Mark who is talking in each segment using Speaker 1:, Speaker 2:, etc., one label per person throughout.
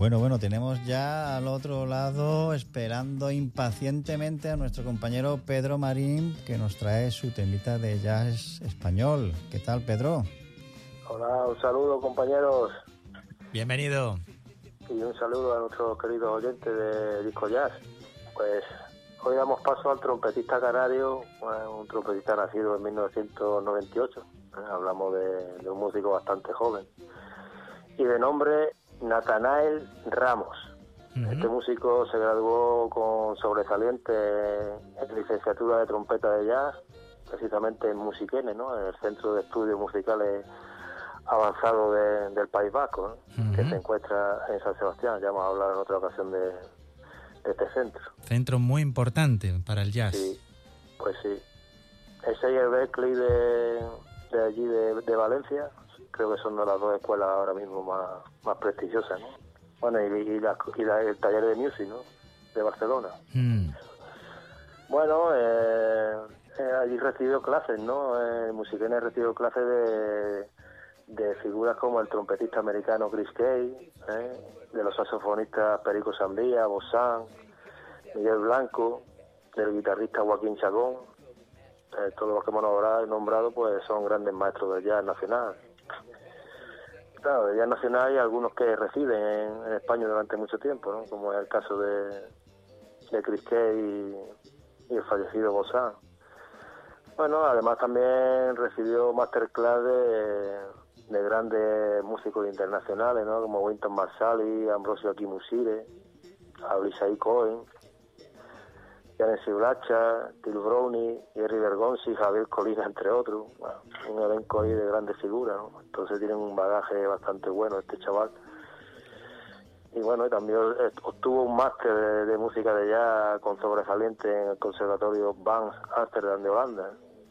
Speaker 1: Bueno, tenemos ya al otro lado, esperando impacientemente a nuestro compañero Pedro Marín, que nos trae su temita de jazz español. ¿Qué tal, Pedro?
Speaker 2: Hola, un saludo, compañeros.
Speaker 3: Bienvenido.
Speaker 2: Y un saludo a nuestros queridos oyentes de Disco Jazz. Pues hoy damos paso al trompetista canario, un trompetista nacido en 1998. Hablamos de un músico bastante joven. Y de nombre Nathanael Ramos. Este músico se graduó con sobresaliente en licenciatura de trompeta de jazz, precisamente en Musiquene, ¿no? En el Centro de Estudios Musicales Avanzado del País Vasco, ¿no? Que se encuentra en San Sebastián. Ya vamos a hablar en otra ocasión de este centro.
Speaker 3: Centro muy importante para el jazz.
Speaker 2: Sí, pues sí. Ese y el Berkeley de allí de Valencia, creo que son de las dos escuelas ahora mismo más prestigiosas, ¿no? Bueno, y el taller de music, ¿no? De Barcelona. Bueno, allí recibió clases, ¿no? En Musiquene recibió clases de figuras como el trompetista americano Chris Kay, de los saxofonistas Perico Sandía, Bosán, Miguel Blanco, del guitarrista Joaquín Chacón. Todos los que hemos nombrado pues son grandes maestros del jazz nacional. Claro, del jazz nacional hay algunos que residen en España durante mucho tiempo, ¿no? Como es el caso de Chris Kay y el fallecido Bosán. Bueno, además también recibió masterclass de grandes músicos internacionales, ¿no? Como Wynton Marsalis, Ambrosio Akimusire, Abishai Cohen, Yanesi Blacha, Till Brownie, Jerry Bergonzi, Javier Colina, entre otros. Bueno, un elenco ahí de grandes figuras, ¿no? Entonces tienen un bagaje bastante bueno este chaval. Y bueno, también obtuvo un máster de música de jazz con sobresaliente en el Conservatorio Van Amsterdam de Holanda.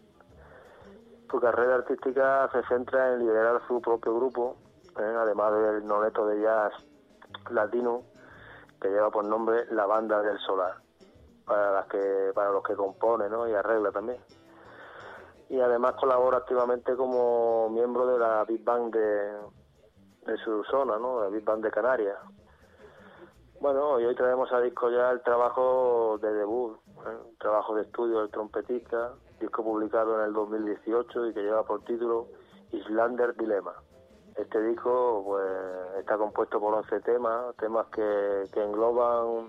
Speaker 2: Su carrera artística se centra en liderar su propio grupo, además del noneto de jazz latino que lleva por nombre La Banda del Solar, para los que compone, ¿no? Y arregla también. Y además colabora activamente como miembro de la Big Band de su zona, ¿no? La Big Band de Canarias. Bueno, y hoy traemos a disco ya el trabajo de debut, el trabajo de estudio del trompetista, disco publicado en el 2018 y que lleva por título Islander Dilemma. Este disco pues está compuesto por 11 temas que engloban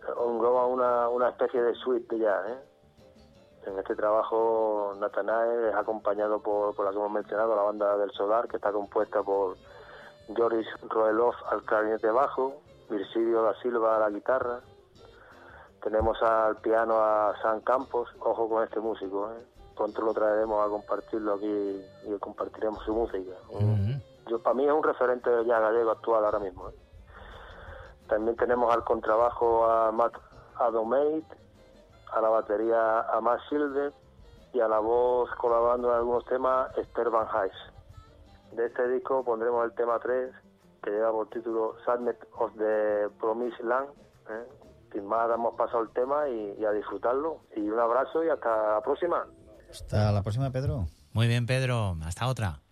Speaker 2: una especie de suite de jazz, En este trabajo Nathanael es acompañado por la que hemos mencionado, la Banda del Solar, que está compuesta por Joris Roelof al clarinete bajo, Virgilio da Silva a la guitarra. Tenemos al piano a San Campos. Ojo con este músico, Pronto lo traeremos a compartirlo aquí y compartiremos su música. Para mí es un referente del jazz gallego actual ahora mismo, También tenemos al contrabajo a Matt Adomeit, a la batería a Matt Schilder y a la voz, colaborando en algunos temas, Esther Van Heijs. De este disco pondremos el tema 3, que lleva por título Sadness of the Promised Land. Sin más, damos paso al tema y a disfrutarlo. Y un abrazo y hasta la próxima.
Speaker 1: Hasta la próxima, Pedro.
Speaker 3: Muy bien, Pedro. Hasta otra.